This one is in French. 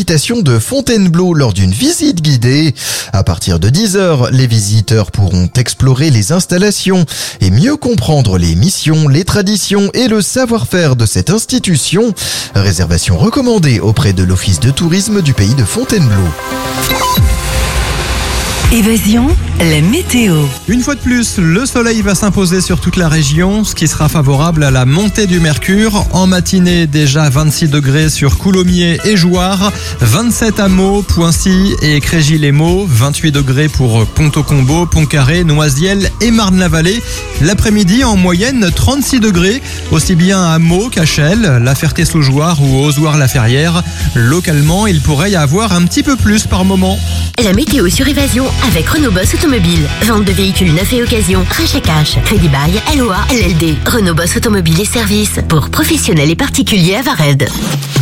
d'équitation de Fontainebleau lors d'une visite guidée. À partir de 10h, les visiteurs pourront explorer les installations et mieux comprendre les missions, les traditions et le savoir-faire de cette institution. Réservation recommandée auprès de l'Office de tourisme du pays de Fontainebleau. Évasion, la météo. Une fois de plus, le soleil va s'imposer sur toute la région, ce qui sera favorable à la montée du mercure. En matinée, déjà 26 degrés sur Coulommiers et Jouarre, 27 à Meaux, Poincy et Crégis-les-Maux, 28 degrés pour Pont-au-Combo, Pont-Carré, Noisiel et Marne-la-Vallée. L'après-midi, en moyenne, 36 degrés, aussi bien à Meaux qu'à Chelles, La Ferté-sous-Jouarre ou Ozoir-la-Ferrière. Localement, il pourrait y avoir un petit peu plus par moment. La météo sur Évasion avec Renault Boss Automobile. Vente de véhicules neufs et occasion, rachat cash, crédit bail, LOA, LLD. Renault Boss Automobile et services pour professionnels et particuliers à Vared.